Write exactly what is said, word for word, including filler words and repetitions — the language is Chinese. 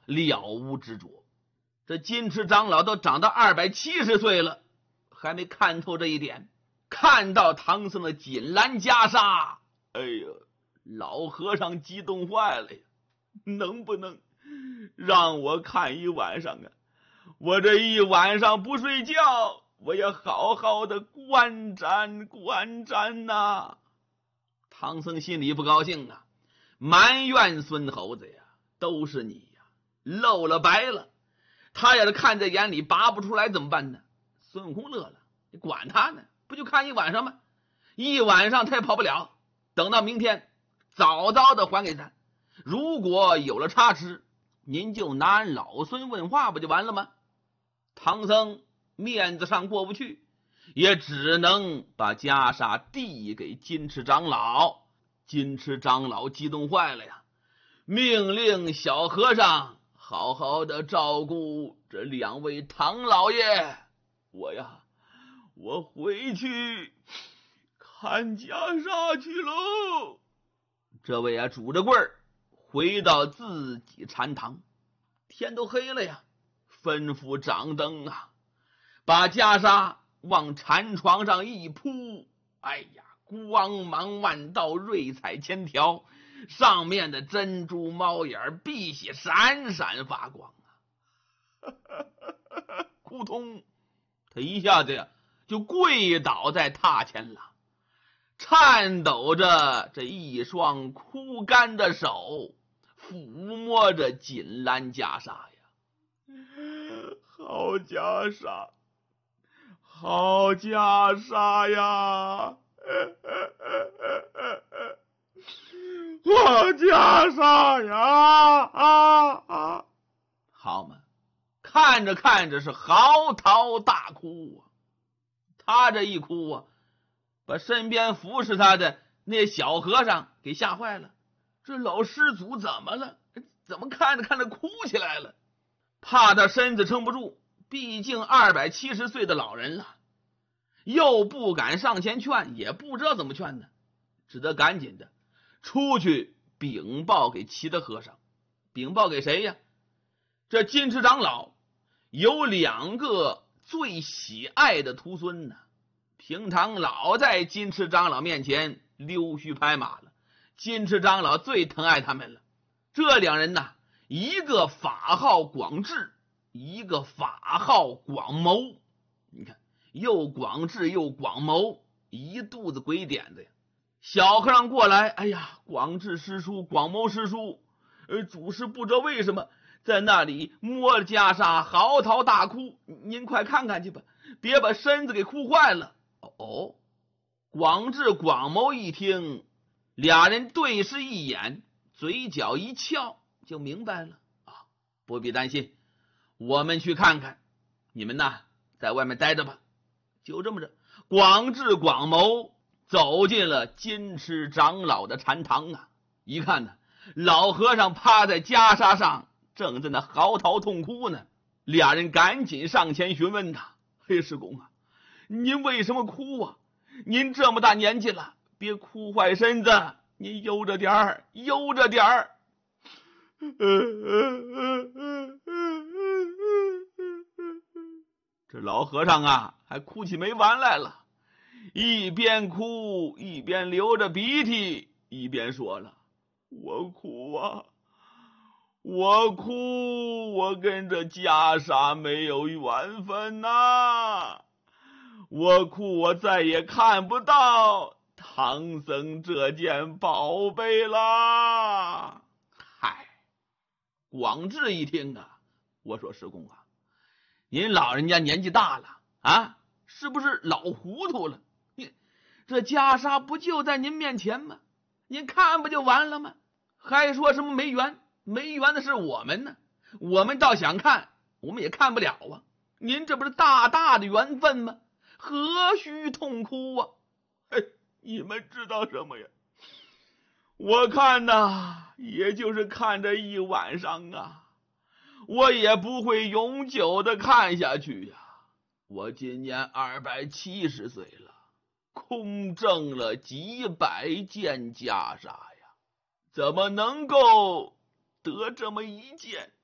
了无指捉。这金池长老都长到二百七十岁了，还没看透这一点。看到唐僧的锦兰袈裟，哎呀，老和尚激动坏了呀！能不能让我看一晚上啊？我这一晚上不睡觉，我也好好的观瞻观瞻呐！唐僧心里不高兴啊，埋怨孙猴子呀，都是你呀，漏了白了。他要是看在眼里拔不出来怎么办呢？孙悟空乐了，你管他呢，不就看一晚上吗？一晚上他也跑不了，等到明天早早的还给他。如果有了差池，您就拿老孙问话不就完了吗？唐僧面子上过不去，也只能把袈裟递给金池长老。金池长老激动坏了呀，命令小和尚好好的照顾这两位唐老爷。我呀，我回去看袈裟去喽。这位啊，拄着棍儿回到自己禅堂，天都黑了呀，吩咐掌灯啊，把袈裟往禅床上一铺，哎呀，光芒万道，瑞彩千条，上面的珍珠猫眼碧玺闪闪发光啊！扑通，他一下子呀就跪倒在榻前了，颤抖着这一双枯干的手，抚摸着锦兰袈裟呀。好袈裟，好袈裟呀！好袈裟呀！啊啊！好嘛，看着看着是嚎啕大哭啊！他这一哭啊，把身边服侍他的那小和尚给吓坏了。这老施主怎么了？怎么看着看着哭起来了？怕他身子撑不住，毕竟二百七十岁的老人了，又不敢上前劝，也不知道怎么劝呢，只得赶紧的出去禀报给其他和尚。禀报给谁呀？这金池长老有两个最喜爱的徒孙呢，平常老在金池长老面前溜须拍马了，金池长老最疼爱他们了。这两人呢，一个法号广智，一个法号广谋。你看，又广智又广谋，一肚子鬼点子呀。小和尚过来，哎呀，广智师叔，广谋师叔，呃，祖师不知道为什么在那里摸着袈裟嚎啕大哭，您快看看去吧，别把身子给哭坏了。哦，广智广谋一听，俩人对视一眼，嘴角一翘，就明白了啊，不必担心，我们去看看，你们呐在外面待着吧。就这么着，广智广谋走进了金池长老的禅堂啊，一看呢，老和尚趴在袈裟上，正在那嚎啕痛哭呢。俩人赶紧上前询问他：“嘿，师公啊，您为什么哭啊？您这么大年纪了，别哭坏身子，您悠着点儿，悠着点儿。”这老和尚啊，还哭起没完来了，一边哭一边流着鼻涕，一边说了：“我哭啊，我哭，我跟这袈裟没有缘分呐！我哭，我再也看不到唐僧这件宝贝啦！”嗨，广智一听啊，我说师公啊，您老人家年纪大了啊，是不是老糊涂了？你这袈裟不就在您面前吗？您看不就完了吗？还说什么没缘？没缘的是我们呢，我们倒想看，我们也看不了啊。您这不是大大的缘分吗？何须痛哭啊？嘿，你们知道什么呀？我看呐，也就是看这一晚上啊，我也不会永久的看下去呀。我今年二百七十岁了，空挣了几百件袈裟呀，怎么能够得这么一件？